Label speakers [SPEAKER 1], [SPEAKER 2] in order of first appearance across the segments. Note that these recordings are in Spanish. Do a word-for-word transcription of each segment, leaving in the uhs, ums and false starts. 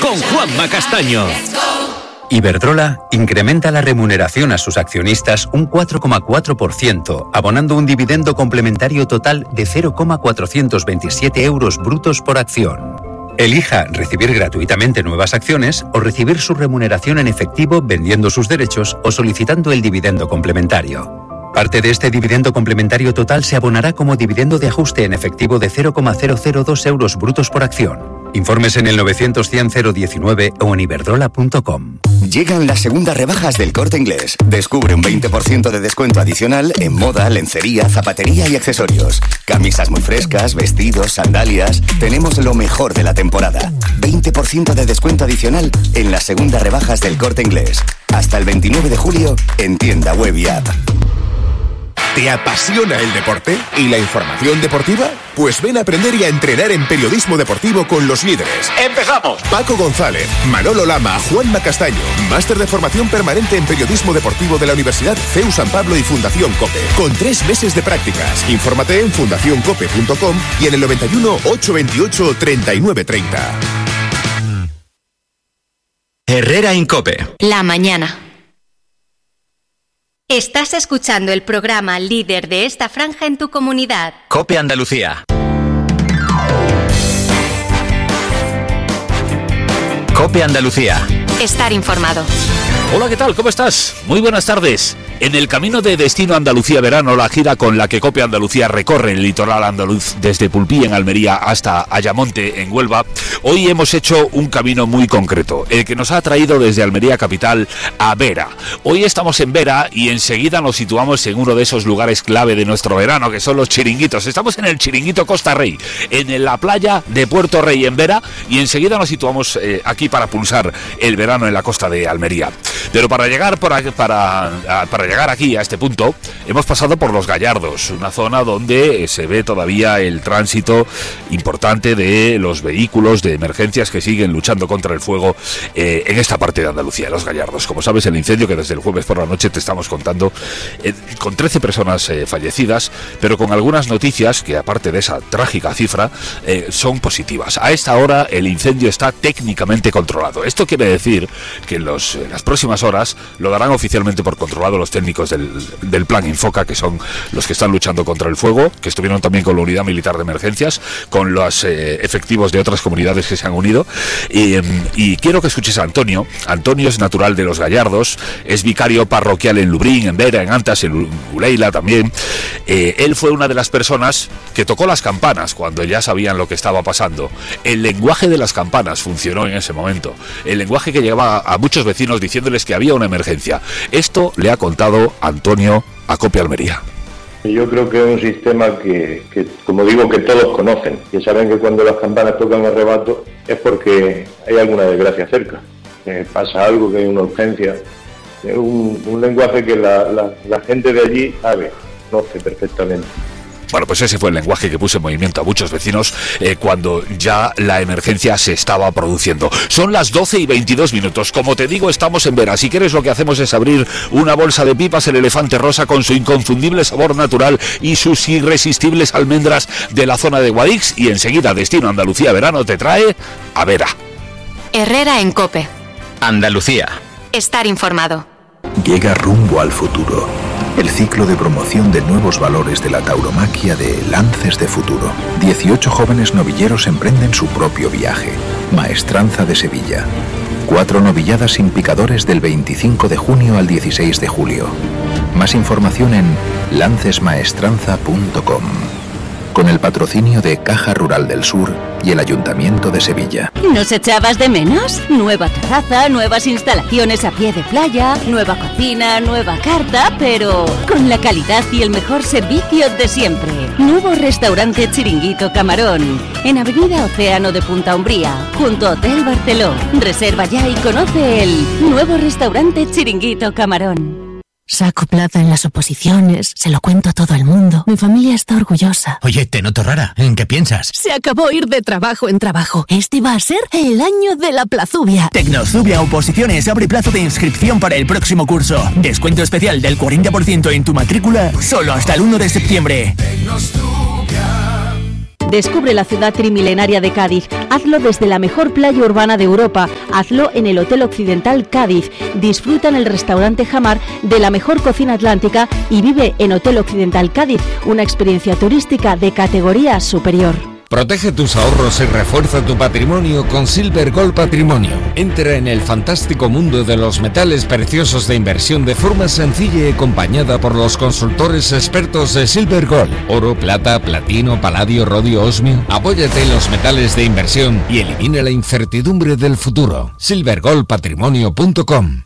[SPEAKER 1] con Juanma Castaño.
[SPEAKER 2] Iberdrola incrementa la remuneración a sus accionistas un cuatro coma cuatro por ciento, abonando un dividendo complementario total de cero coma cuatrocientos veintisiete euros brutos por acción. Elija recibir gratuitamente nuevas acciones o recibir su remuneración en efectivo vendiendo sus derechos o solicitando el dividendo complementario. Parte de este dividendo complementario total se abonará como dividendo de ajuste en efectivo de cero coma cero cero dos euros brutos por acción. Informes en el novecientos cien cero diecinueve o en iberdrola punto com.
[SPEAKER 3] Llegan las segundas rebajas del Corte Inglés. Descubre un veinte por ciento de descuento adicional en moda, lencería, zapatería y accesorios. Camisas muy frescas, vestidos, sandalias. Tenemos lo mejor de la temporada. veinte por ciento de descuento adicional en las segundas rebajas del Corte Inglés. Hasta el veintinueve de julio en tienda web y app.
[SPEAKER 4] ¿Te apasiona el deporte y la información deportiva? Pues ven a aprender y a entrenar en periodismo deportivo con los líderes.
[SPEAKER 1] ¡Empezamos!
[SPEAKER 4] Paco González, Manolo Lama, Juanma Castaño. Máster de formación permanente en periodismo deportivo de la Universidad C E U San Pablo y Fundación COPE. Con tres meses de prácticas. Infórmate en fundación cope punto com y en el noventa y uno, ochocientos veintiocho, treinta y nueve treinta.
[SPEAKER 1] Herrera en COPE.
[SPEAKER 5] La mañana. Estás escuchando el programa líder de esta franja en tu comunidad.
[SPEAKER 1] COPE Andalucía. COPE Andalucía.
[SPEAKER 5] Estar informado.
[SPEAKER 6] Hola, ¿qué tal? ¿Cómo estás? Muy buenas tardes. En el camino de Destino Andalucía Verano, la gira con la que COPE Andalucía recorre el litoral andaluz desde Pulpí en Almería hasta Ayamonte en Huelva, hoy hemos hecho un camino muy concreto, el que nos ha traído desde Almería capital a Vera. Hoy estamos en Vera y enseguida nos situamos en uno de esos lugares clave de nuestro verano, que son los chiringuitos. Estamos en el chiringuito Costa Rey, en la playa de Puerto Rey en Vera, y enseguida nos situamos eh, aquí para pulsar el verano en la costa de Almería. Pero para llegar por aquí, para, para llegar aquí a este punto, hemos pasado por Los Gallardos, una zona donde se ve todavía el tránsito importante de los vehículos de emergencias que siguen luchando contra el fuego eh, en esta parte de Andalucía, Los Gallardos. Como sabes, el incendio que desde el jueves por la noche te estamos contando, eh, con trece personas eh, fallecidas, pero con algunas noticias que, aparte de esa trágica cifra, eh, son positivas. A esta hora el incendio está técnicamente controlado. Esto quiere decir que en, los, en las próximas horas lo darán oficialmente por controlado los técnicos del, del Plan Infoca, que son los que están luchando contra el fuego, que estuvieron también con la Unidad Militar de Emergencias, con los eh, efectivos de otras comunidades que se han unido. Y, y quiero que escuches a Antonio. Antonio es natural de Los Gallardos, es vicario parroquial en Lubrín, en Vera, en Antas, en Uleila también. Eh, él fue una de las personas que tocó las campanas cuando ya sabían lo que estaba pasando. El lenguaje de las campanas funcionó en ese momento. El lenguaje que llegaba a muchos vecinos diciéndoles que había una emergencia. Esto le ha contado Antonio a COPE Almería.
[SPEAKER 7] Yo creo que es un sistema que, que, como digo, que todos conocen, que saben que cuando las campanas tocan el rebato es porque hay alguna desgracia cerca, que pasa algo, que hay una urgencia. Es un, un lenguaje que la, la, la gente de allí sabe, conoce perfectamente.
[SPEAKER 6] Bueno, pues ese fue el lenguaje que puso en movimiento a muchos vecinos eh, cuando ya la emergencia se estaba produciendo. Son las doce y veintidós minutos. Como te digo, estamos en Vera. Si quieres, lo que hacemos es abrir una bolsa de pipas, el Elefante Rosa, con su inconfundible sabor natural y sus irresistibles almendras de la zona de Guadix, y enseguida Destino Andalucía Verano te trae a Vera.
[SPEAKER 5] Herrera en COPE.
[SPEAKER 1] Andalucía.
[SPEAKER 5] Estar informado.
[SPEAKER 8] Llega Rumbo al Futuro, el ciclo de promoción de nuevos valores de la tauromaquia de Lances de Futuro. dieciocho jóvenes novilleros emprenden su propio viaje. Maestranza de Sevilla. Cuatro novilladas sin picadores del veinticinco de junio al dieciséis de julio. Más información en lances maestranza punto com. Con el patrocinio de Caja Rural del Sur y el Ayuntamiento de Sevilla.
[SPEAKER 9] ¿Nos echabas de menos? Nueva terraza, nuevas instalaciones a pie de playa, nueva cocina, nueva carta, pero con la calidad y el mejor servicio de siempre. Nuevo restaurante Chiringuito Camarón, en Avenida Océano de Punta Umbría, junto a Hotel Barceló. Reserva ya y conoce el nuevo restaurante Chiringuito Camarón.
[SPEAKER 10] Saco plaza en las oposiciones, se lo cuento a todo el mundo. Mi familia está orgullosa.
[SPEAKER 1] Oye, te noto rara. ¿En qué piensas?
[SPEAKER 10] Se acabó ir de trabajo en trabajo. Este va a ser el año de la Plazubia.
[SPEAKER 11] Tecnozubia Oposiciones abre plazo de inscripción para el próximo curso. Descuento especial del cuarenta por ciento en tu matrícula, solo hasta el uno de septiembre.
[SPEAKER 9] Descubre la ciudad trimilenaria de Cádiz. Hazlo desde la mejor playa urbana de Europa. Hazlo en el Hotel Occidental Cádiz. Disfruta en el restaurante Jamar de la mejor cocina atlántica y vive en Hotel Occidental Cádiz, una experiencia turística de categoría superior.
[SPEAKER 12] Protege tus ahorros y refuerza tu patrimonio con Silver Gold Patrimonio. Entra en el fantástico mundo de los metales preciosos de inversión de forma sencilla y acompañada por los consultores expertos de Silver Gold. Oro, plata, platino, paladio, rodio, osmio. Apóyate en los metales de inversión y elimina la incertidumbre del futuro. silver gold patrimonio punto com.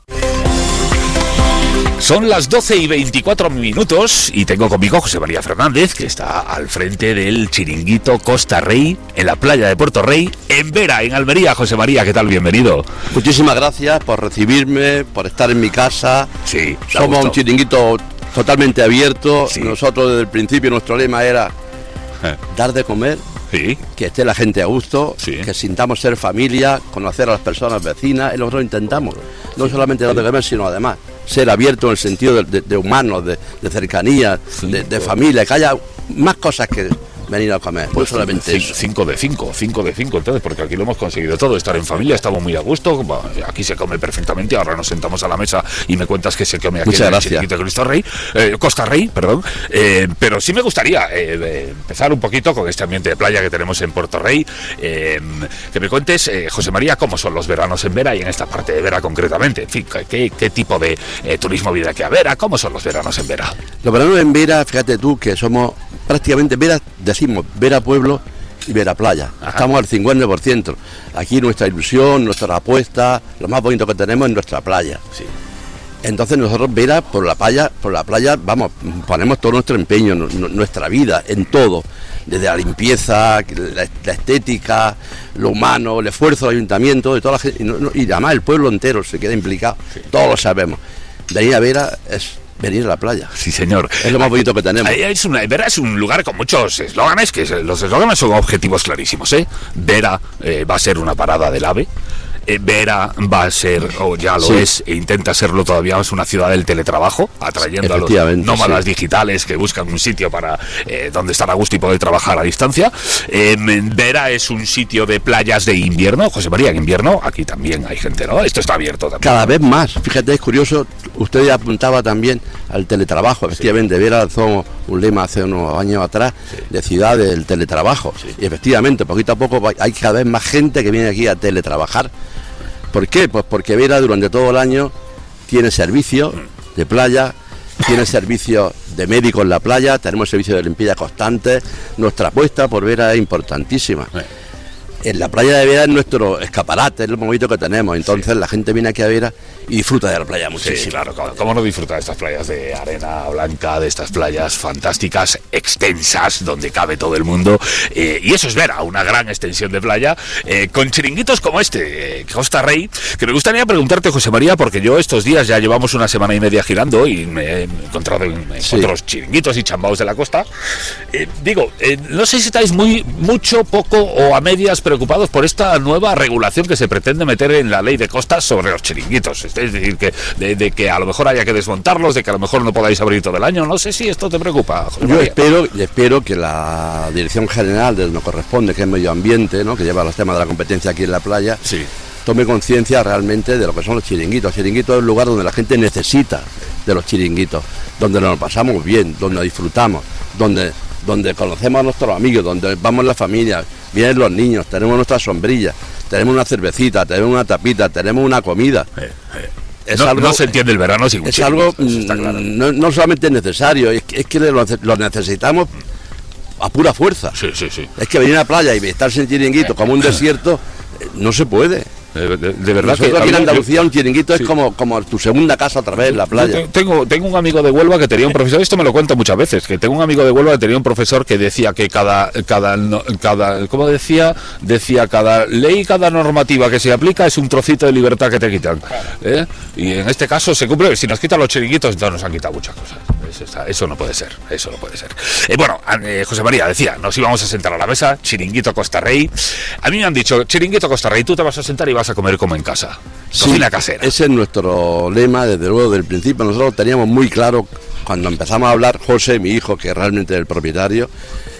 [SPEAKER 6] Son las doce y veinticuatro minutos y tengo conmigo José María Fernández, que está al frente del chiringuito Costa Rey, en la playa de Puerto Rey, en Vera, en Almería. José María, ¿qué tal? Bienvenido.
[SPEAKER 13] Muchísimas gracias por recibirme, por estar en mi casa.
[SPEAKER 6] Sí,
[SPEAKER 13] somos un chiringuito totalmente abierto. Sí. Nosotros desde el principio nuestro lema era eh. dar de comer, sí. que esté la gente a gusto, sí. que sintamos ser familia, conocer a las personas vecinas, y nosotros intentamos, no sí. solamente dar de comer, sino además ser abierto en el sentido de, de, de humanos, de, de cercanía, sí, de, de familia, que haya más cosas que venir a comer, pues solamente
[SPEAKER 6] eso. cinco de cinco, cinco de cinco entonces, porque aquí lo hemos conseguido todo, estar en familia, estamos muy a gusto, aquí se come perfectamente, ahora nos sentamos a la mesa y me cuentas que se come aquí. Muchas en el chiringuito de Cristo Rey, eh, Costa Rey, perdón, eh, pero sí me gustaría eh, empezar un poquito con este ambiente de playa que tenemos en Puerto Rey, eh, que me cuentes, eh, José María, cómo son los veranos en Vera y en esta parte de Vera concretamente, en fin, qué, qué tipo de eh, turismo vive aquí a Vera, cómo son los veranos en Vera.
[SPEAKER 13] Los veranos en Vera, fíjate tú que somos prácticamente Vera, decimos Vera Pueblo y Vera Playa. Ajá. Estamos al cincuenta por ciento. Aquí nuestra ilusión, nuestra apuesta, lo más bonito que tenemos es nuestra playa. Sí. Entonces nosotros Vera por la playa, por la playa, vamos, ponemos todo nuestro empeño, nuestra vida, en todo, desde la limpieza, la, la estética, lo humano, el esfuerzo del ayuntamiento, de toda la gente, y, y además el pueblo entero se queda implicado, sí. Todos lo sabemos. Venir a Vera es venir a la playa.
[SPEAKER 6] Sí, señor.
[SPEAKER 13] Es lo más bonito que tenemos.
[SPEAKER 6] Es una, Vera es un lugar con muchos eslóganes, que los eslóganes son objetivos clarísimos, ¿eh? Vera eh, va a ser una parada del AVE. Eh, Vera va a ser, o ya lo sí. es, e intenta serlo todavía, es una ciudad del teletrabajo, atrayendo a los nómadas sí. digitales que buscan un sitio para eh, donde estar a gusto y poder trabajar a distancia. Eh, Vera es un sitio de playas de invierno. José María, en invierno aquí también hay gente, ¿no? Esto está abierto también.
[SPEAKER 13] Cada vez más, fíjate, es curioso, usted ya apuntaba también al teletrabajo, efectivamente, sí. Vera lanzó un lema hace unos años atrás, sí. de ciudad del teletrabajo, sí. y efectivamente, poquito a poco hay cada vez más gente que viene aquí a teletrabajar. ¿Por qué? Pues porque Vera durante todo el año tiene servicio de playa, tiene servicio de médico en la playa, tenemos servicio de limpieza constante, nuestra apuesta por Vera es importantísima. En la playa de Vera es nuestro escaparate, es lo bonito que tenemos, entonces sí. la gente viene aquí a Vera y disfruta de la playa muchísimo.
[SPEAKER 6] Sí, claro, ¿cómo, cómo no disfruta de estas playas de arena blanca, de estas playas fantásticas, extensas, donde cabe todo el mundo? Eh, y eso es Vera, una gran extensión de playa, eh, con chiringuitos como este, eh, Costa Rey, que me gustaría preguntarte, José María, porque yo estos días ya llevamos una semana y media girando y me he encontrado en, en sí. otros chiringuitos y chambaos de la costa. Eh, digo, eh, no sé si estáis muy, mucho, poco o a medias preocupados por esta nueva regulación que se pretende meter en la ley de costas sobre los chiringuitos. Es decir, que de, de que a lo mejor haya que desmontarlos, de que a lo mejor no podáis abrir todo el año. No sé si esto te preocupa, José María.
[SPEAKER 13] Yo espero, espero que la Dirección General de nos corresponde, que es Medio Ambiente, ¿no?, que lleva los temas de la competencia aquí en la playa, sí. tome conciencia realmente de lo que son los chiringuitos. Chiringuitos es un lugar donde la gente necesita de los chiringuitos, donde nos pasamos bien, donde disfrutamos, donde, donde conocemos a nuestros amigos, donde vamos la familia, vienen los niños, tenemos nuestra sombrilla, tenemos una cervecita, tenemos una tapita, tenemos una comida. Eh, eh.
[SPEAKER 6] Es no, algo, no se entiende el verano sin un
[SPEAKER 13] es algo claro. no, no solamente necesario, es que, es que lo, lo necesitamos a pura fuerza.
[SPEAKER 6] Sí, sí, sí.
[SPEAKER 13] Es que venir a la playa y estar sin chiringuito como un desierto no se puede.
[SPEAKER 6] De, de, de verdad
[SPEAKER 13] que aquí en Andalucía un chiringuito sí. es como, como tu segunda casa otra vez en la playa.
[SPEAKER 6] Tengo, tengo un amigo de Huelva que tenía un profesor, esto me lo cuenta muchas veces, que tengo un amigo de Huelva que tenía un profesor que decía que cada, cada, cada ¿cómo decía? Decía cada ley, cada normativa que se aplica es un trocito de libertad que te quitan. ¿Eh? Y en este caso se cumple, si nos quitan los chiringuitos, entonces nos han quitado muchas cosas. Eso, eso no puede ser, eso no puede ser. Eh, bueno, eh, José María decía, nos íbamos a sentar a la mesa, chiringuito Costa Rey. A mí me han dicho, chiringuito Costa Rey, tú te vas a sentar y vas a comer como en casa. Cocina sí, casera.
[SPEAKER 13] Ese es nuestro lema, desde luego, del principio. Nosotros teníamos muy claro, cuando empezamos a hablar, José, mi hijo, que realmente es el propietario,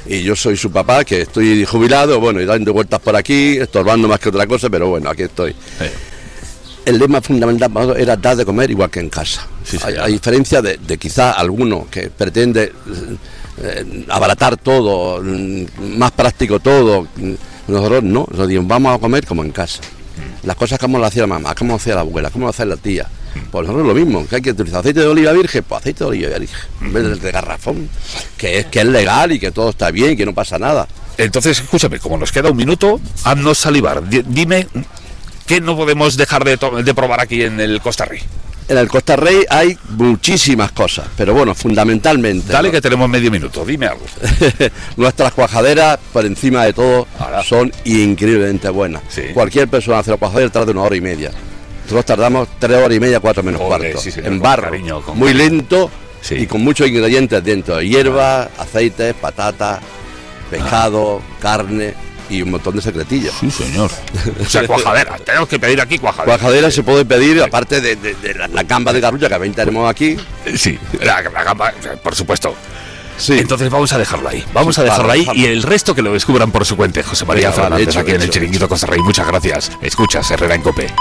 [SPEAKER 13] y yo soy su papá, que estoy jubilado, bueno, y dando vueltas por aquí, estorbando más que otra cosa, pero bueno, aquí estoy. Sí. El lema fundamental era dar de comer igual que en casa. Sí, sí, a, a diferencia de, de quizá alguno que pretende eh, abaratar todo, más práctico todo, nosotros no, nosotros decimos, vamos a comer como en casa. Las cosas como lo hacía la mamá, como lo hacía la abuela, como lo hacía la tía. Pues nosotros lo mismo, que hay que utilizar aceite de oliva virgen, pues aceite de oliva virgen, en vez del de garrafón, que es que es legal y que todo está bien, que no pasa nada.
[SPEAKER 6] Entonces, escúchame, como nos queda un minuto, haznos salivar. D- dime, ¿qué no podemos dejar de, to- de probar aquí en el Costa Rey?
[SPEAKER 13] En el Costa Rey hay muchísimas cosas, pero bueno, fundamentalmente...
[SPEAKER 6] Dale,
[SPEAKER 13] ¿no?
[SPEAKER 6] Que tenemos medio minuto, dime algo.
[SPEAKER 13] Nuestras cuajaderas, por encima de todo, Ahora. son increíblemente buenas. Sí. Cualquier persona hace la cuajadera tarda una hora y media. Nosotros tardamos tres horas y media, cuatro menos Joder, cuarto. Sí, señor, en barro, cariño, muy lento sí. y con muchos ingredientes dentro. Hierbas, aceites, patatas, pescado, ah. carne... y un montón de secretillos.
[SPEAKER 6] Sí, señor. O sea, cuajadera. Tenemos que pedir aquí cuajadera.
[SPEAKER 13] Cuajadera se puede pedir, aparte de, de, de la, la gamba de garrucha que también tenemos aquí.
[SPEAKER 6] Sí, la, la gamba, por supuesto. Sí. Entonces vamos a dejarlo ahí. Vamos sí, a dejarlo ahí y el resto que lo descubran por su cuenta. José María Fernández, hecho, aquí hecho, en el Chiringuito Costa Rey. Muchas gracias. Escuchas Herrera en COPE.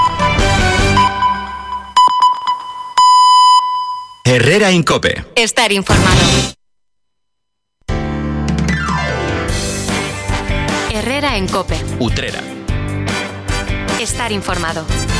[SPEAKER 1] Herrera en COPE.
[SPEAKER 5] Estar informado. Herrera en COPE.
[SPEAKER 1] Utrera.
[SPEAKER 5] Estar informado.